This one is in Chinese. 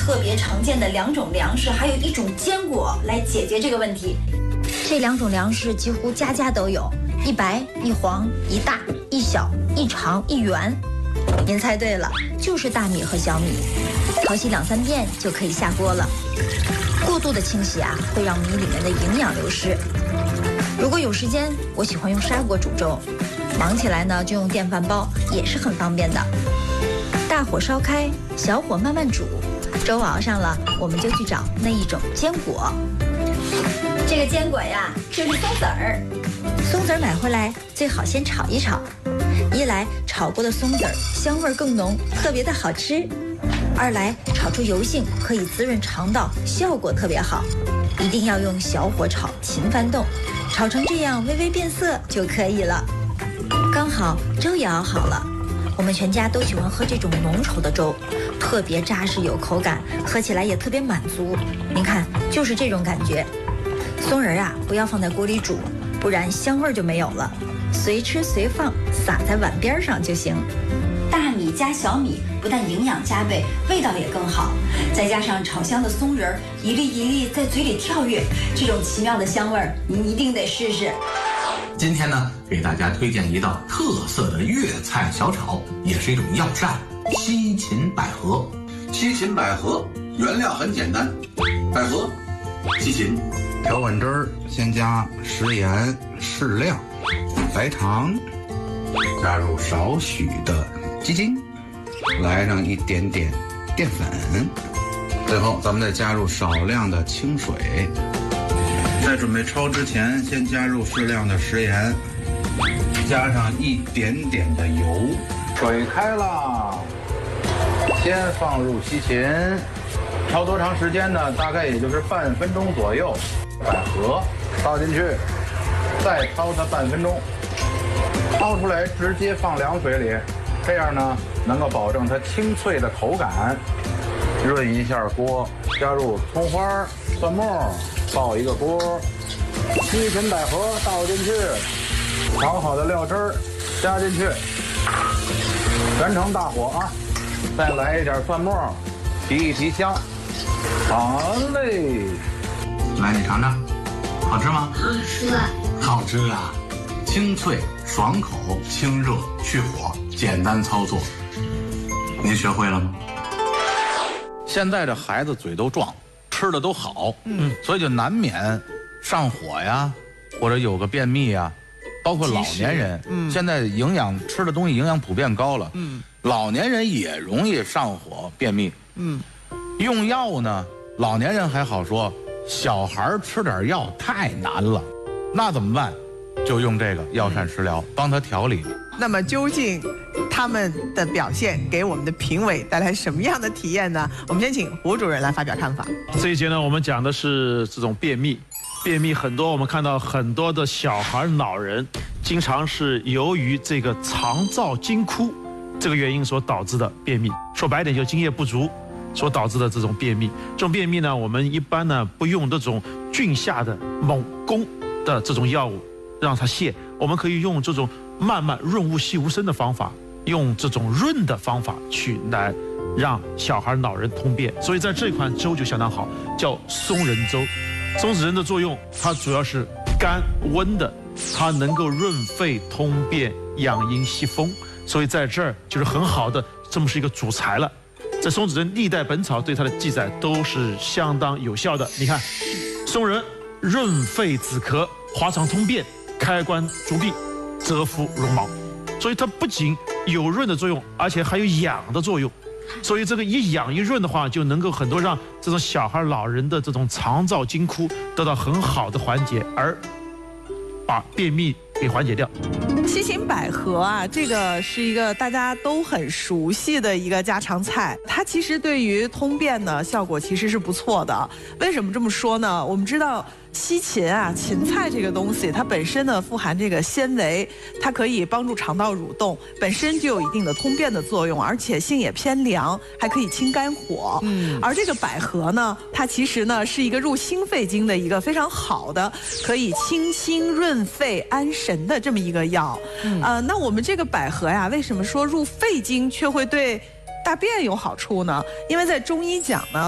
特别常见的2种粮食，还有1种坚果来解决这个问题。这2种粮食几乎家家都有，一白一黄，一大一小，一长一圆。您猜对了，就是大米和小米。淘洗2、3遍就可以下锅了。过度的清洗啊，会让米里面的营养流失。如果有时间，我喜欢用砂锅煮粥，忙起来呢就用电饭煲，也是很方便的。大火烧开，小火慢慢煮，粥熬上了，我们就去找那1种坚果。这个坚果呀，就是松子儿。松子儿买回来最好先炒一炒，一来炒过的松子儿香味更浓，特别的好吃；二来炒出油性，可以滋润肠道，效果特别好。一定要用小火炒，勤翻动，炒成这样微微变色就可以了。刚好粥也熬好了，我们全家都喜欢喝这种浓稠的粥，特别扎实有口感，喝起来也特别满足。您看，就是这种感觉。松仁啊，不要放在锅里煮，不然香味就没有了。随吃随放，撒在碗边上就行。大米加小米，不但营养加倍，味道也更好。再加上炒香的松仁，一粒一粒在嘴里跳跃，这种奇妙的香味，您一定得试试。 今天呢，给大家推荐一道特色的粤菜小炒，也是一种药膳——西芹百合。 西芹百合原料很简单，百合、西芹。 调碗汁儿，先加食盐适量，白糖，加入少许的鸡精，来上一点点淀粉，最后咱们再加入少量的清水。在准备焯之前，先加入适量的食盐，加上一点点的油。水开了，先放入西芹，焯多长时间呢？大概也就是半分钟左右。百合倒进去，再焯它半分钟，焯出来直接放凉水里，这样呢能够保证它清脆的口感。润一下锅，加入葱花、蒜末，爆一个锅，西芹百合倒进去，炒好的料汁儿加进去，全程大火啊，再来一点蒜末，提一提香。好嘞。 来，你尝尝，好吃吗？ 好吃。 好吃啊，清脆爽口，清热去火，简单操作。您学会了吗？ 现在这孩子嘴都壮，吃的都好，所以就难免上火呀，或者有个便秘呀，包括老年人，现在营养吃的东西营养普遍高了，老年人也容易上火便秘，用药呢，老年人还好说。小孩吃点药太难了，那怎么办？就用这个药膳食疗帮他调理。 那么究竟他们的表现给我们的评委带来什么样的体验呢？我们先请胡主任来发表看法。 这一节呢，我们讲的是这种便秘。便秘很多，我们看到很多的小孩、老人，经常是由于这个肠燥津枯这个原因所导致的便秘。说白点，就津液不足。所导致的这种便秘，这种便秘呢，我们一般呢不用这种菌下的猛攻的这种药物让它泻，我们可以用这种慢慢润物细无声的方法，用这种润的方法去来让小孩、老人通便。所以在这款粥就相当好，叫松仁粥。松子仁的作用，它主要是甘温的，它能够润肺通便、养阴息风，所以在这儿就是很好的这么是一个主材了。在松子仁历代本草对它的记载都是相当有效的。你看，松仁润肺止咳、滑肠通便、开关逐闭、蛰伏绒毛，所以它不仅有润的作用，而且还有养的作用。所以这个一养一润的话，就能够很多让这种小孩、老人的这种肠燥津枯得到很好的缓解，而把便秘给缓解掉。 西芹百合啊，这个是一个大家都很熟悉的一个家常菜，它其实对于通便呢效果其实是不错的。为什么这么说呢？我们知道西芹啊，芹菜这个东西，它本身呢富含这个纤维，它可以帮助肠道蠕动，本身就有一定的通便的作用，而且性也偏凉，还可以清肝火。而这个百合呢，它其实呢是一个入心肺经的一个非常好的，可以清心润肺安神的这么一个药。那我们这个百合呀，为什么说入肺经却会对大便有好处呢？因为在中医讲呢，